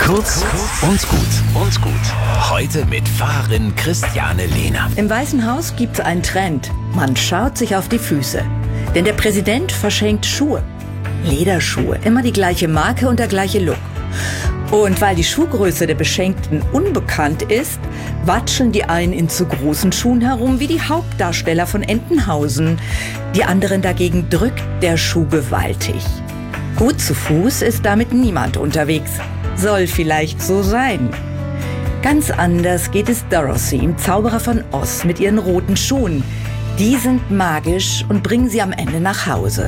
Kurz und gut. Heute mit Fahrerin Christiane Lehner. Im Weißen Haus gibt's einen Trend. Man schaut sich auf die Füße. Denn der Präsident verschenkt Schuhe. Lederschuhe, immer die gleiche Marke und der gleiche Look. Und weil die Schuhgröße der Beschenkten unbekannt ist, watscheln die einen in zu großen Schuhen herum wie die Hauptdarsteller von Entenhausen. Die anderen dagegen drückt der Schuh gewaltig. Gut zu Fuß ist damit niemand unterwegs. Soll vielleicht so sein. Ganz anders geht es Dorothy im Zauberer von Oz mit ihren roten Schuhen. Die sind magisch und bringen sie am Ende nach Hause.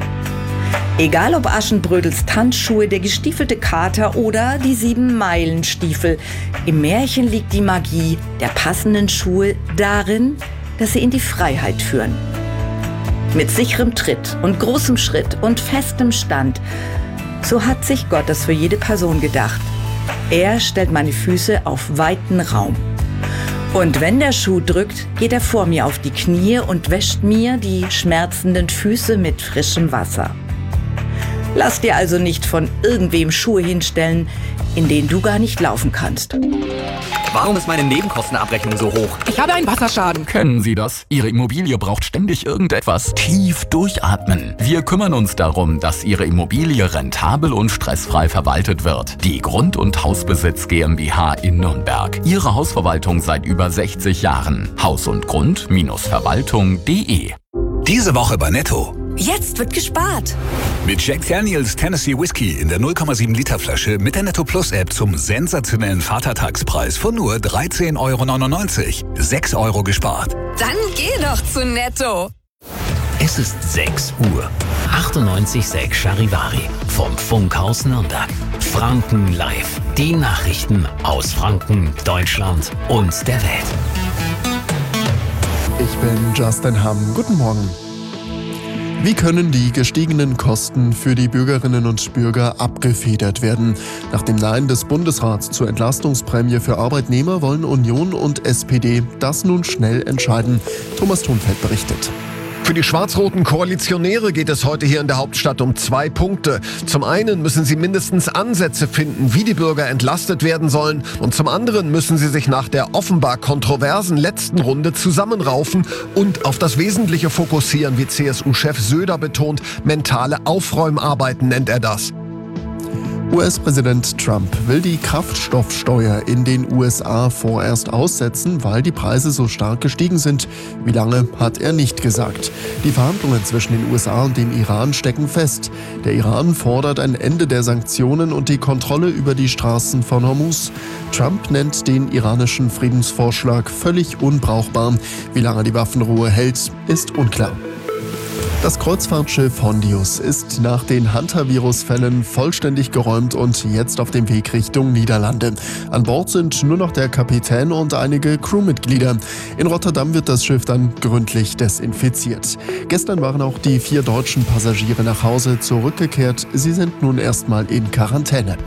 Egal ob Aschenbrödels Tanzschuhe, der gestiefelte Kater oder die 7-Meilen-Stiefel. Im Märchen liegt die Magie der passenden Schuhe darin, dass sie in die Freiheit führen. Mit sicherem Tritt und großem Schritt und festem Stand. So hat sich Gott das für jede Person gedacht. Er stellt meine Füße auf weiten Raum. Und wenn der Schuh drückt, geht er vor mir auf die Knie und wäscht mir die schmerzenden Füße mit frischem Wasser. Lass dir also nicht von irgendwem Schuhe hinstellen, in denen du gar nicht laufen kannst. Warum ist meine Nebenkostenabrechnung so hoch? Ich habe einen Wasserschaden. Kennen Sie das? Ihre Immobilie braucht ständig irgendetwas. Tief durchatmen. Wir kümmern uns darum, dass Ihre Immobilie rentabel und stressfrei verwaltet wird. Die Grund- und Hausbesitz GmbH in Nürnberg. Ihre Hausverwaltung seit über 60 Jahren. Haus und Grund-Verwaltung.de. Diese Woche bei Netto. Jetzt wird gespart. Mit Jack Daniels Tennessee Whiskey in der 0,7 Liter Flasche mit der Netto Plus App zum sensationellen Vatertagspreis von nur 13,99 €. 6 € gespart. Dann geh doch zu Netto. Es ist 6 Uhr. 98,6 Charivari vom Funkhaus Nürnberg. Franken live. Die Nachrichten aus Franken, Deutschland und der Welt. Ich bin Justin Hamm. Guten Morgen. Wie können die gestiegenen Kosten für die Bürgerinnen und Bürger abgefedert werden? Nach dem Nein des Bundesrats zur Entlastungsprämie für Arbeitnehmer wollen Union und SPD das nun schnell entscheiden. Thomas Thunfeld berichtet. Für die schwarz-roten Koalitionäre geht es heute hier in der Hauptstadt um 2 Punkte. Zum einen müssen sie mindestens Ansätze finden, wie die Bürger entlastet werden sollen. Und zum anderen müssen sie sich nach der offenbar kontroversen letzten Runde zusammenraufen und auf das Wesentliche fokussieren, wie CSU-Chef Söder betont. Mentale Aufräumarbeiten nennt er das. US-Präsident Trump will die Kraftstoffsteuer in den USA vorerst aussetzen, weil die Preise so stark gestiegen sind. Wie lange, hat er nicht gesagt. Die Verhandlungen zwischen den USA und dem Iran stecken fest. Der Iran fordert ein Ende der Sanktionen und die Kontrolle über die Straßen von Hormuz. Trump nennt den iranischen Friedensvorschlag völlig unbrauchbar. Wie lange die Waffenruhe hält, ist unklar. Das Kreuzfahrtschiff Hondius ist nach den Hantavirus-Fällen vollständig geräumt und jetzt auf dem Weg Richtung Niederlande. An Bord sind nur noch der Kapitän und einige Crewmitglieder. In Rotterdam wird das Schiff dann gründlich desinfiziert. Gestern waren auch die 4 deutschen Passagiere nach Hause zurückgekehrt. Sie sind nun erstmal in Quarantäne.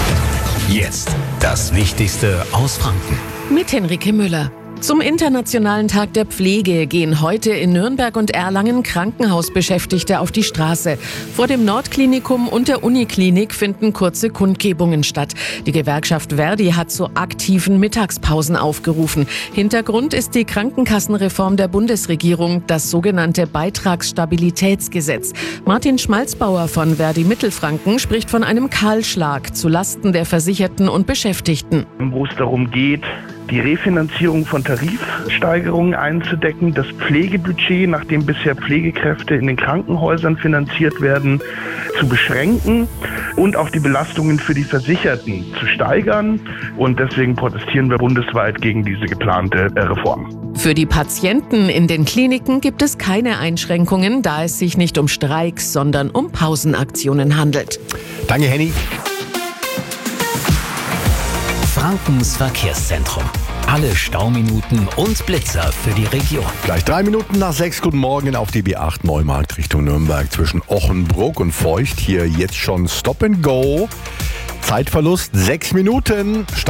Jetzt das Wichtigste aus Franken. Mit Henrike Müller. Zum Internationalen Tag der Pflege gehen heute in Nürnberg und Erlangen Krankenhausbeschäftigte auf die Straße. Vor dem Nordklinikum und der Uniklinik finden kurze Kundgebungen statt. Die Gewerkschaft Verdi hat zu aktiven Mittagspausen aufgerufen. Hintergrund ist die Krankenkassenreform der Bundesregierung, das sogenannte Beitragsstabilitätsgesetz. Martin Schmalzbauer von Verdi Mittelfranken spricht von einem Kahlschlag zu Lasten der Versicherten und Beschäftigten. Wo es darum geht, die Refinanzierung von Tarifsteigerungen einzudecken, das Pflegebudget, nachdem bisher Pflegekräfte in den Krankenhäusern finanziert werden, zu beschränken und auch die Belastungen für die Versicherten zu steigern. Und deswegen protestieren wir bundesweit gegen diese geplante Reform. Für die Patienten in den Kliniken gibt es keine Einschränkungen, da es sich nicht um Streiks, sondern um Pausenaktionen handelt. Danke, Henny. Frankens Verkehrszentrum. Alle Stauminuten und Blitzer für die Region. Gleich 3 Minuten nach 6. Guten Morgen auf die B8 Neumarkt Richtung Nürnberg zwischen Ochenbruck und Feucht. Hier jetzt schon Stop and Go. Zeitverlust 6 Minuten.